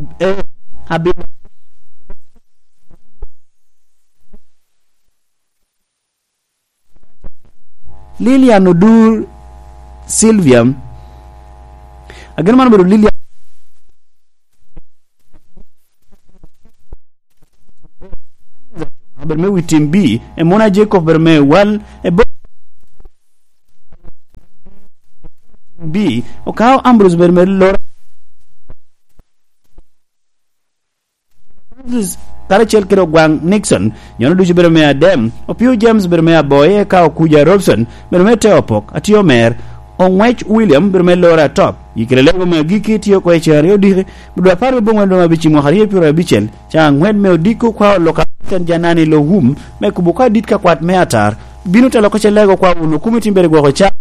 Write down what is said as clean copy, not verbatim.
habit Lilian Odur Sylvia agan man beru Lilian berme witim B e mona Jacob berme wal e B o kao Ambrose berme Lora Tarachel kero gwang Nixon nyono duchi berme Adem o Pio James berme Boy e kao Kuja Robson berme Teopok atio mer on Wech William berme Lora Top yikrelego me giki tio ko echario dire budwa parbe bongo ndo mabichi mo hariye piro bichel cha ngwed me odiko kwa lokatan janani lo hum me kubuka ditka kwat me atar binu talo ko chelego kwa unu kumiti mbere go cha